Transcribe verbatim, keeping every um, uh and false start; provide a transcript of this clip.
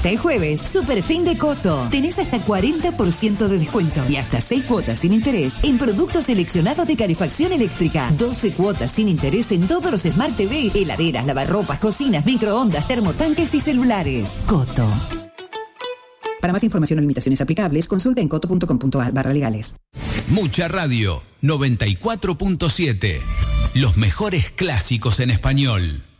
Hasta el jueves, Super Fin de Coto. Tenés hasta cuarenta por ciento de descuento y hasta seis cuotas sin interés en productos seleccionados de calefacción eléctrica. doce cuotas sin interés en todos los Smart T V, heladeras, lavarropas, cocinas, microondas, termotanques y celulares. Coto. Para más información o limitaciones aplicables, consulta en coto punto com punto ar barra legales. Mucha Radio noventa y cuatro punto siete. Los mejores clásicos en español.